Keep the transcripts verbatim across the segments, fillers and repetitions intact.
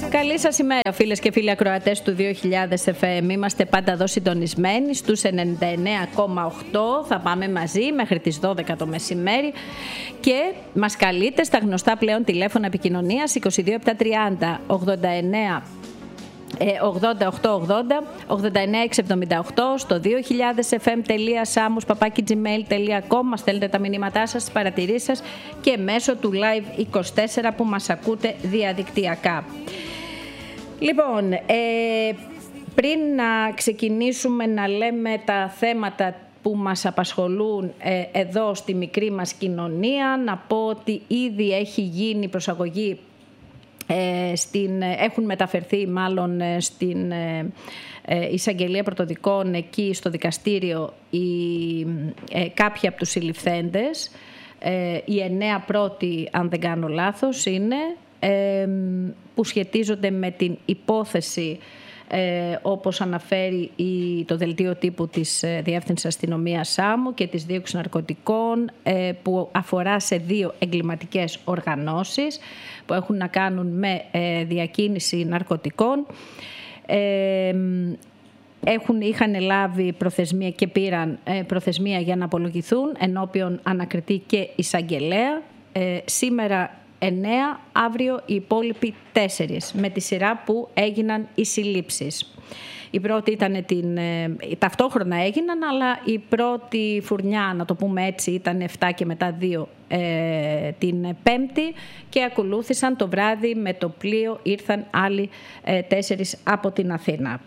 Καλή σας ημέρα, φίλες και φίλοι ακροατές του δύο χιλιάδες εφ εμ. Είμαστε πάντα εδώ συντονισμένοι στους ενενήντα εννέα κόμμα οκτώ. Θα πάμε μαζί μέχρι τις δώδεκα το μεσημέρι και μας καλείτε στα γνωστά πλέον τηλέφωνα επικοινωνίας είκοσι δύο επτακόσια τριάντα ογδόντα εννέα ογδόντα οκτώ ογδόντα, ογδόντα εννέα εξακόσια εβδομήντα οκτώ, στο δύο χιλιάδες εφ εμ τελεία σάμους παπάκι τζι μέιλ τελεία κομ. Μας στέλνετε τα μηνύματά σας, τις παρατηρήσεις σας και μέσω του Live είκοσι τέσσερα που μας ακούτε διαδικτυακά. Λοιπόν, ε, πριν να ξεκινήσουμε να λέμε τα θέματα που μας απασχολούν ε, εδώ στη μικρή μας κοινωνία, να πω ότι ήδη έχει γίνει προσαγωγή, ε, στην, έχουν μεταφερθεί μάλλον στην ε, ε, εισαγγελία πρωτοδικών εκεί στο δικαστήριο οι, ε, κάποιοι από τους συλληφθέντες, ε, οι εννέα πρώτοι αν δεν κάνω λάθος είναι, ε, που σχετίζονται με την υπόθεση Ε, όπως αναφέρει η, το δελτίο τύπου της ε, Διεύθυνσης Αστυνομίας Σάμου και της δίωξης ναρκωτικών, ε, που αφορά σε δύο εγκληματικές οργανώσεις που έχουν να κάνουν με ε, διακίνηση ναρκωτικών. Ε, έχουν, είχαν λάβει προθεσμία και πήραν ε, προθεσμία για να απολογηθούν ενώπιον ανακριτή και εισαγγελέα. Ε, σήμερα εννέα, αύριο οι υπόλοιποι τέσσερις, με τη σειρά που έγιναν οι συλλήψεις. Η πρώτη ήταν την, ε, ταυτόχρονα έγιναν, αλλά η πρώτη φουρνιά, να το πούμε έτσι, ήταν εφτά και μετά δύο ε, την Πέμπτη και ακολούθησαν το βράδυ με το πλοίο, ήρθαν άλλοι ε, τέσσερις από την Αθήνα.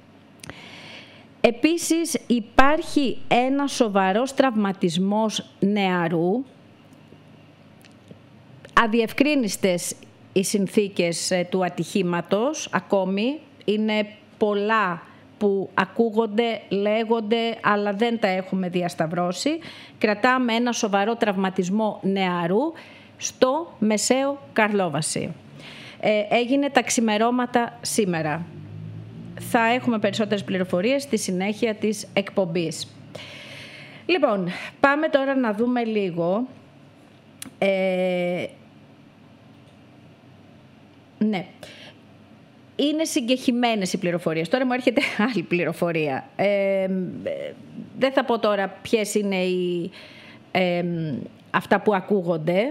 Επίσης υπάρχει ένα σοβαρός τραυματισμός νεαρού. Αδιευκρίνιστες οι συνθήκες του ατυχήματος ακόμη, είναι πολλά που ακούγονται, λέγονται, αλλά δεν τα έχουμε διασταυρώσει. Κρατάμε ένα σοβαρό τραυματισμό νεαρού στο Μεσαίο Καρλόβαση. Ε, έγινε τα ξημερώματα σήμερα. Θα έχουμε περισσότερες πληροφορίες στη συνέχεια της εκπομπής. Λοιπόν, πάμε τώρα να δούμε λίγο... Ε, ναι, είναι συγκεχημένες οι πληροφορίες. Τώρα μου έρχεται άλλη πληροφορία. Ε, δεν θα πω τώρα ποιες είναι οι, ε, αυτά που ακούγονται.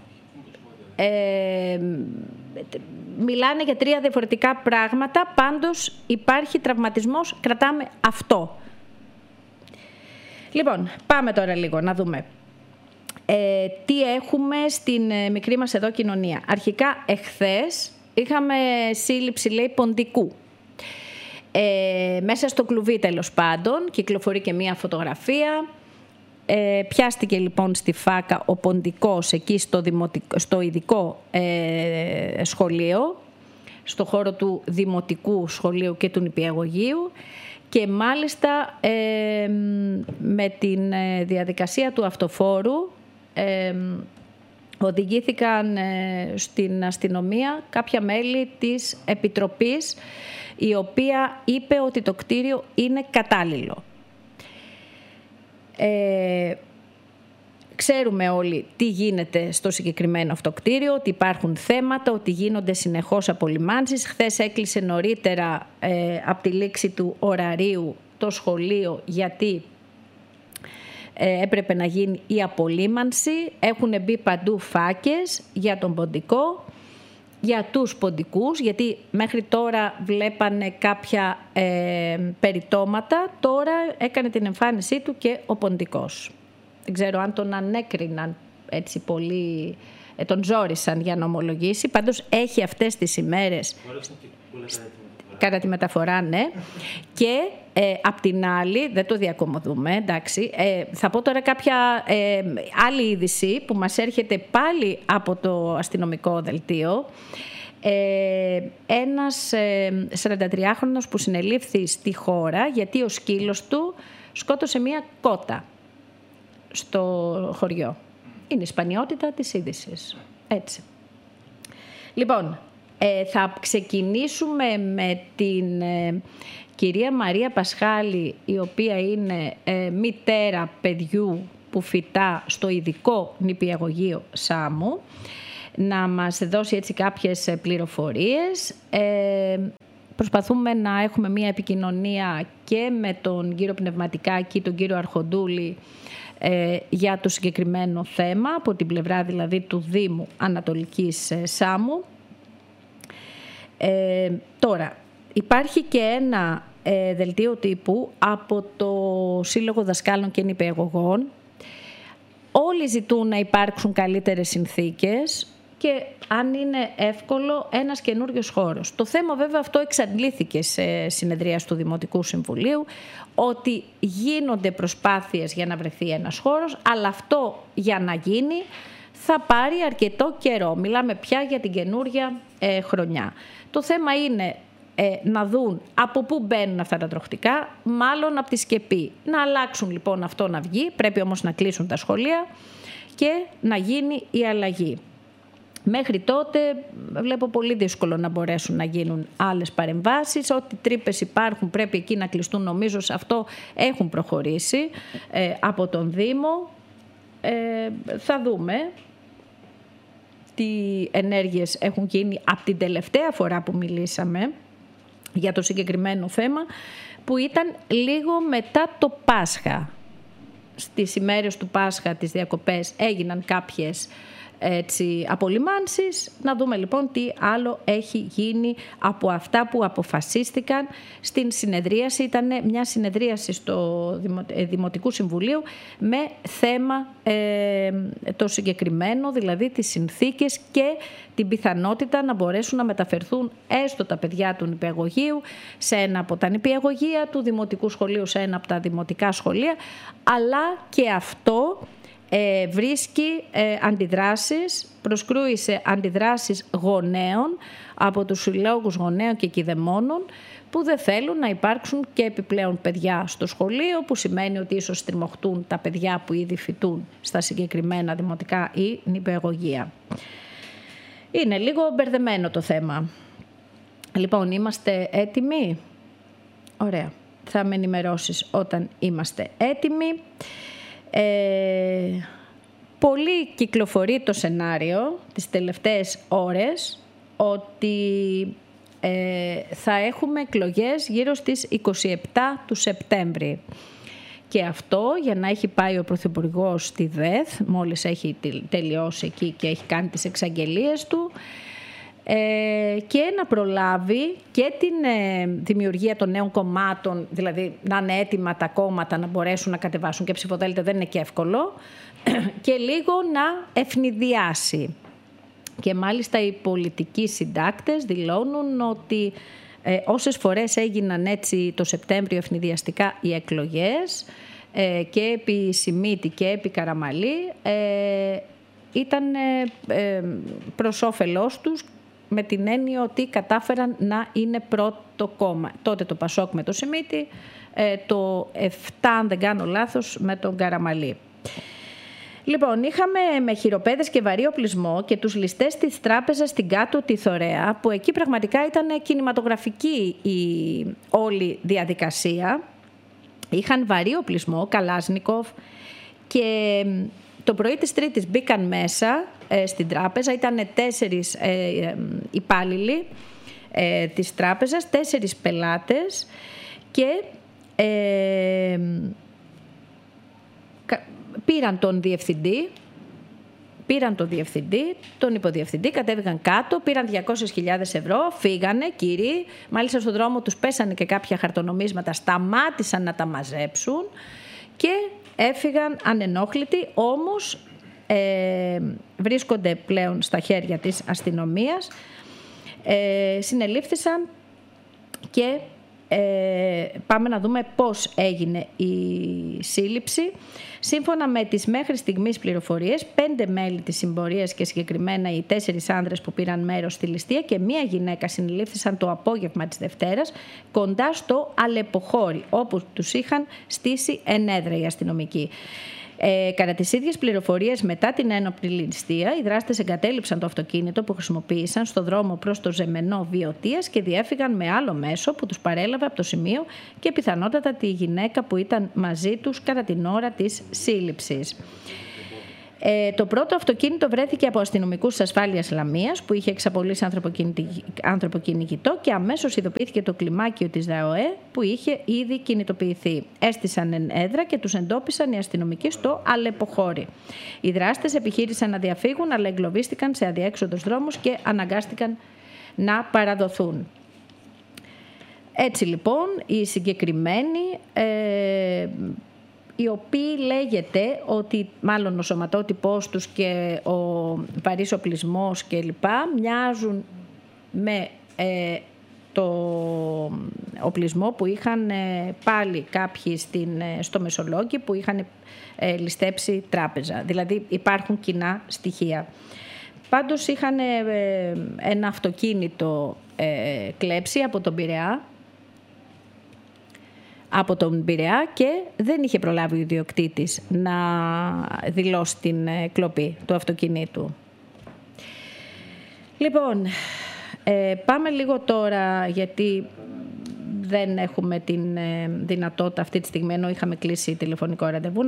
Ε, μιλάνε για τρία διαφορετικά πράγματα. Πάντως υπάρχει τραυματισμός, κρατάμε αυτό. Λοιπόν, πάμε τώρα λίγο να δούμε. Ε, τι έχουμε στην ε, μικρή μας εδώ κοινωνία. Αρχικά εχθές είχαμε σύλληψη, λέει, ποντικού. Ε, μέσα στο κλουβί τέλος πάντων κυκλοφορεί και μία φωτογραφία. Ε, πιάστηκε λοιπόν στη φάκα ο ποντικός εκεί στο, δημοτικό, στο ειδικό ε, σχολείο, στο χώρο του δημοτικού σχολείου και του νηπιαγωγείου, και μάλιστα ε, με την διαδικασία του αυτοφόρου Ε, οδηγήθηκαν ε, στην αστυνομία κάποια μέλη της Επιτροπής, η οποία είπε ότι το κτίριο είναι κατάλληλο. Ε, ξέρουμε όλοι τι γίνεται στο συγκεκριμένο αυτό κτίριο, ότι υπάρχουν θέματα, ότι γίνονται συνεχώς απολυμάνσεις. Χθες έκλεισε νωρίτερα ε, από τη λήξη του ωραρίου το σχολείο, γιατί έπρεπε να γίνει η απολύμανση. Έχουν μπει παντού φάκες για τον ποντικό, για τους ποντικούς, γιατί μέχρι τώρα βλέπανε κάποια ε, περιτώματα, τώρα έκανε την εμφάνισή του και ο ποντικός. Δεν ξέρω αν τον ανέκριναν έτσι πολύ, ε, τον ζόρισαν για να ομολογήσει. Πάντως έχει αυτές τις ημέρες κατά τη μεταφορά, ναι. Και ε, απ' την άλλη, δεν το διακομωδούμε, εντάξει, ε, θα πω τώρα κάποια ε, άλλη είδηση που μας έρχεται πάλι από το αστυνομικό δελτίο. Ε, ένας ε, σαραντατριάχρονος που συνελήφθη στη χώρα γιατί ο σκύλος του σκότωσε μία κότα στο χωριό. Είναι η σπανιότητα της είδησης. Έτσι. Λοιπόν, Ε, θα ξεκινήσουμε με την ε, κυρία Μαρία Πασχάλη, η οποία είναι ε, μητέρα παιδιού που φοιτά στο ειδικό νηπιαγωγείο Σάμου. να μας δώσει έτσι κάποιες πληροφορίες. Ε, προσπαθούμε να έχουμε μία επικοινωνία και με τον κύριο Πνευματικάκη, τον κύριο Αρχοντούλη, ε, για το συγκεκριμένο θέμα, από την πλευρά δηλαδή του Δήμου Ανατολικής Σάμου. Ε, τώρα, υπάρχει και ένα ε, δελτίο τύπου από το Σύλλογο Δασκάλων και Νηπιαγωγών. Όλοι ζητούν να υπάρξουν καλύτερες συνθήκες και αν είναι εύκολο ένας καινούριος χώρος. Το θέμα βέβαια αυτό εξαντλήθηκε σε συνεδρία του Δημοτικού Συμβουλίου, ότι γίνονται προσπάθειες για να βρεθεί ένας χώρος, αλλά αυτό για να γίνει θα πάρει αρκετό καιρό. Μιλάμε πια για την καινούρια ε, χρονιά. Το θέμα είναι ε, να δουν από πού μπαίνουν αυτά τα τροχτικά, μάλλον από τη σκεπή. Να αλλάξουν λοιπόν αυτό να βγει, πρέπει όμως να κλείσουν τα σχολεία και να γίνει η αλλαγή. Μέχρι τότε βλέπω πολύ δύσκολο να μπορέσουν να γίνουν άλλες παρεμβάσεις. Ό,τι τρύπες υπάρχουν πρέπει εκεί να κλειστούν. Νομίζω σε αυτό έχουν προχωρήσει ε, από τον Δήμο. Ε, θα δούμε τι ενέργειες έχουν γίνει από την τελευταία φορά που μιλήσαμε για το συγκεκριμένο θέμα, που ήταν λίγο μετά το Πάσχα. Στις ημέρες του Πάσχα, τις διακοπές, έγιναν κάποιες έτσι, απολυμάνσεις. Να δούμε λοιπόν τι άλλο έχει γίνει από αυτά που αποφασίστηκαν στην συνεδρίαση. Ήταν μια συνεδρίαση στο Δημοτικού Συμβουλίου με θέμα ε, το συγκεκριμένο, δηλαδή τις συνθήκες και την πιθανότητα να μπορέσουν να μεταφερθούν έστω τα παιδιά του νηπιαγωγείου σε ένα από τα νηπιαγωγεία, του Δημοτικού Σχολείου σε ένα από τα δημοτικά σχολεία, αλλά και αυτό Ε, βρίσκει ε, αντιδράσεις, προσκρούει σε αντιδράσεις γονέων από τους συλλόγους γονέων και κηδεμόνων, που δεν θέλουν να υπάρξουν και επιπλέον παιδιά στο σχολείο, που σημαίνει ότι ίσως στριμωχτούν τα παιδιά που ήδη φοιτούν στα συγκεκριμένα δημοτικά ή νηπιαγωγεία. Είναι λίγο μπερδεμένο το θέμα. Λοιπόν, είμαστε έτοιμοι? Ωραία. Θα με ενημερώσεις όταν είμαστε έτοιμοι. Ε, πολύ κυκλοφορεί το σενάριο τις τελευταίες ώρες ότι ε, θα έχουμε εκλογές γύρω στις είκοσι επτά του Σεπτέμβρη. Και αυτό για να έχει πάει ο Πρωθυπουργός στη ΔΕΘ, μόλις έχει τελειώσει εκεί και έχει κάνει τις εξαγγελίες του, Ε, και να προλάβει και την ε, δημιουργία των νέων κομμάτων, δηλαδή να είναι έτοιμα τα κόμματα να μπορέσουν να κατεβάσουν και ψηφοδέλτια, δεν είναι και εύκολο, και λίγο να ευνηδιάσει. Και μάλιστα οι πολιτικοί συντάκτες δηλώνουν ότι ε, όσες φορές έγιναν έτσι το Σεπτέμβριο ευνηδιαστικά οι εκλογές, ε, και επί Σιμίτη και επί Καραμαλή, ε, ήταν ε, ε, προς όφελός τους, με την έννοια ότι κατάφεραν να είναι πρώτο κόμμα. Τότε το Πασόκ με το Σιμίτη, το επτά, αν δεν κάνω λάθος, με τον Καραμαλή. Λοιπόν, είχαμε με χειροπέδες και βαρύ οπλισμό και τους ληστές της τράπεζας στην Κάτω τη Θωρέα, που εκεί πραγματικά ήταν κινηματογραφική η όλη διαδικασία. Είχαν βαρύ οπλισμό, Καλάσνικοφ, και το πρωί της Τρίτης μπήκαν μέσα ε, στην τράπεζα, ήταν τέσσερις ε, ε, υπάλληλοι ε, της τράπεζας, τέσσερις πελάτες και ε, πήραν τον διευθυντή, πήραν τον διευθυντή, τον υποδιευθυντή, κατέβηκαν κάτω, πήραν διακόσιες χιλιάδες ευρώ, φύγανε κύριοι, μάλιστα στον δρόμο τους πέσανε και κάποια χαρτονομίσματα, σταμάτησαν να τα μαζέψουν και έφυγαν ανενόχλητοι, όμως ε, βρίσκονται πλέον στα χέρια της αστυνομίας, ε, συνελήφθησαν και ε, πάμε να δούμε πώς έγινε η σύλληψη. Σύμφωνα με τις μέχρι στιγμής πληροφορίες, πέντε μέλη της συμπορίας και συγκεκριμένα οι τέσσερις άνδρες που πήραν μέρος στη ληστεία και μία γυναίκα συνελήφθησαν το απόγευμα της Δευτέρας κοντά στο Αλεποχώρι, όπου τους είχαν στήσει ενέδρα οι αστυνομικοί. Ε, κατά τις ίδιες πληροφορίες, μετά την ένοπλη ληστεία, οι δράστες εγκατέλειψαν το αυτοκίνητο που χρησιμοποίησαν στο δρόμο προς το Ζεμενό Βιωτίας και διέφυγαν με άλλο μέσο που τους παρέλαβε από το σημείο και πιθανότατα τη γυναίκα που ήταν μαζί τους κατά την ώρα της σύλληψης. Ε, το πρώτο αυτοκίνητο βρέθηκε από αστυνομικούς της ασφάλειας Λαμίας που είχε εξαπολύσει άνθρωπο κυνηγητό και αμέσως ειδοποιήθηκε το κλιμάκιο της ΔΑΟΕ που είχε ήδη κινητοποιηθεί. Έστησαν έδρα και τους εντόπισαν οι αστυνομικοί στο Αλεποχώρι. Οι δράστες επιχείρησαν να διαφύγουν αλλά εγκλωβίστηκαν σε αδιέξοδους δρόμους και αναγκάστηκαν να παραδοθούν. Έτσι λοιπόν οι συγκεκριμένοι, ε, οι οποίοι λέγεται ότι μάλλον ο σωματότυπός τους και ο βαρύς οπλισμός και λοιπά μοιάζουν με ε, το οπλισμό που είχαν ε, πάλι κάποιοι στην, ε, στο Μεσολόγγι που είχαν ε, ληστέψει τράπεζα. Δηλαδή υπάρχουν κοινά στοιχεία. Πάντως είχαν ε, ένα αυτοκίνητο ε, κλέψει από τον Πειραιά από τον Πειραιά και δεν είχε προλάβει ο ιδιοκτήτης να δηλώσει την κλοπή του αυτοκινήτου. Λοιπόν, ε, πάμε λίγο τώρα, γιατί δεν έχουμε την δυνατότητα αυτή τη στιγμή, ενώ είχαμε κλείσει τηλεφωνικό ραντεβού,